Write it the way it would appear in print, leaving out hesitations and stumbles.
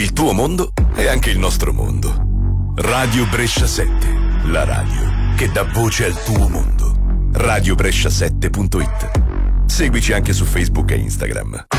Il tuo mondo è anche il nostro mondo. Radio Brescia 7, la radio che dà voce al tuo mondo. radiobrescia7.it. Seguici anche su Facebook e Instagram.